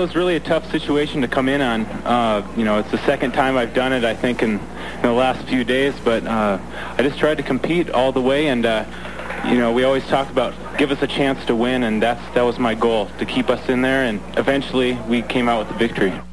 was really a tough situation to come in on. It's the second time I've done it, I think, in the last few days, but I just tried to compete all the way, and we always talk about give us a chance to win, and that was my goal, to keep us in there, and eventually we came out with the victory.